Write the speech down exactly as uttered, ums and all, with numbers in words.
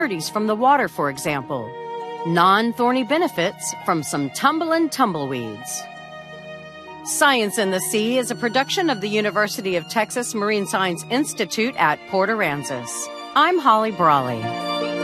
from the water, for example. Non-thorny benefits from some tumblin' tumbleweeds. Science in the Sea is a production of the University of Texas Marine Science Institute at Port Aransas. I'm Holly Brawley.